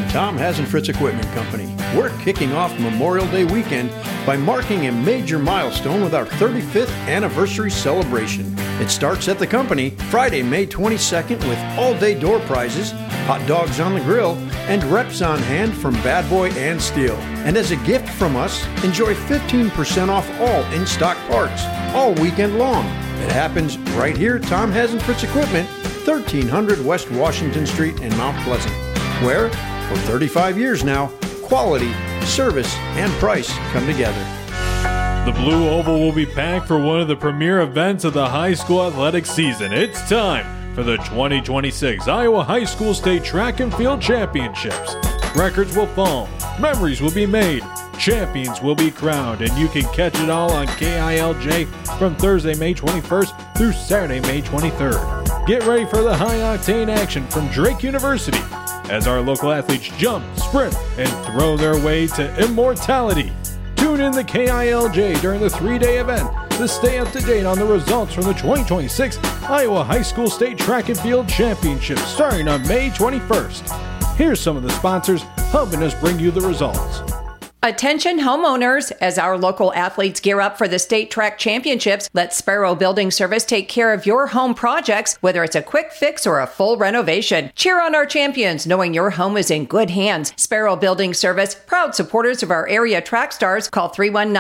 Tom Hasenfritz Equipment Company. We're kicking off Memorial Day weekend by marking a major milestone with our 35th anniversary celebration. It starts at the company Friday, May 22nd with all-day door prizes, hot dogs on the grill, and reps on hand from Bad Boy and Steel. And as a gift from us, enjoy 15% off all in-stock parts all weekend long. It happens right here at Tom Hasenfritz Equipment, 1300 West Washington Street in Mount Pleasant, where, for 35 years now, quality, service, and price come together. The Blue Oval will be packed for one of the premier events of the high school athletics season. It's time for the 2026 Iowa High School State Track and Field Championships. Records will fall, memories will be made, champions will be crowned, and you can catch it all on KILJ from Thursday, May 21st through Saturday, May 23rd. Get ready for the high-octane action from Drake University as our local athletes jump, sprint, and throw their way to immortality. Tune in to KILJ during the 3-day event to stay up to date on the results from the 2026 Iowa High School State Track and Field Championships starting on May 21st. Here's some of the sponsors helping us bring you the results. Attention homeowners, as our local athletes gear up for the state track championships, let Sparrow Building Service take care of your home projects, whether it's a quick fix or a full renovation. Cheer on our champions, knowing your home is in good hands. Sparrow Building Service, proud supporters of our area track stars. Call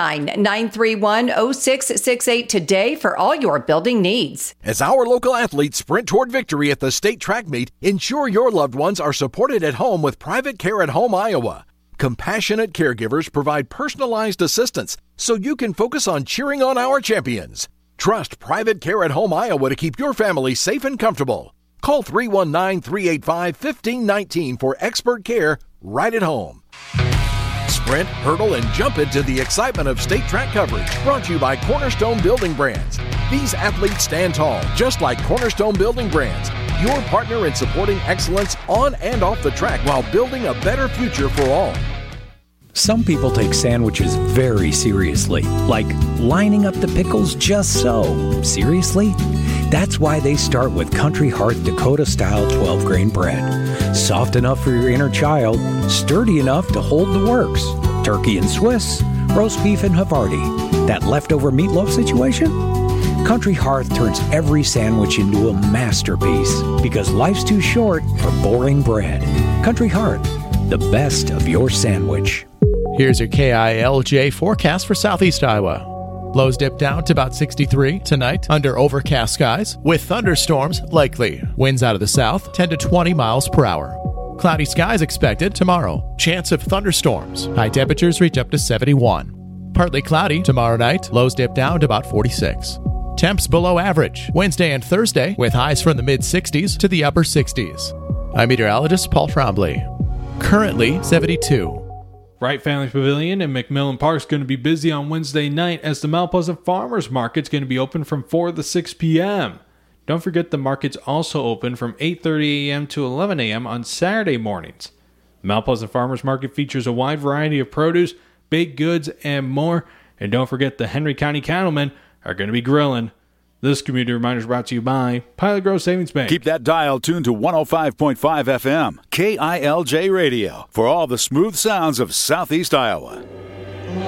319-931-0668 today for all your building needs. As our local athletes sprint toward victory at the state track meet, ensure your loved ones are supported at home with Private Care at Home Iowa. Compassionate caregivers provide personalized assistance so you can focus on cheering on our champions. Trust Private Care at Home Iowa to keep your family safe and comfortable. Call 319-385-1519 for expert care right at home. Sprint, hurdle, and jump into the excitement of state track coverage. Brought to you by Cornerstone Building Brands. These athletes stand tall, just like Cornerstone Building Brands, your partner in supporting excellence on and off the track while building a better future for all. Some people take sandwiches very seriously, like lining up the pickles just so. Seriously? That's why they start with Country Hearth Dakota-style 12-grain bread. Soft enough for your inner child, sturdy enough to hold the works. Turkey and Swiss, roast beef and Havarti. That leftover meatloaf situation? Country Hearth turns every sandwich into a masterpiece because life's too short for boring bread. Country Hearth, the best of your sandwich. Here's your KILJ forecast for Southeast Iowa. Lows dip down to about 63 tonight under overcast skies with thunderstorms likely. Winds out of the south 10 to 20 miles per hour. Cloudy skies expected tomorrow. Chance of thunderstorms. High temperatures reach up to 71. Partly cloudy tomorrow night. Lows dip down to about 46. Temps below average Wednesday and Thursday with highs from the mid-60s to the upper 60s. I'm meteorologist Paul Trombley. Currently 72. Wright Family Pavilion in McMillan Park is going to be busy on Wednesday night as the Mount Pleasant Farmers Market is going to be open from 4 to 6 p.m. Don't forget the market's also open from 8:30 a.m. to 11 a.m. on Saturday mornings. The Mount Pleasant Farmers Market features a wide variety of produce, baked goods, and more. And don't forget the Henry County Cattlemen are going to be grilling. This community reminder is brought to you by Pilot Grove Savings Bank. Keep that dial tuned to 105.5 FM, KILJ Radio, for all the smooth sounds of Southeast Iowa.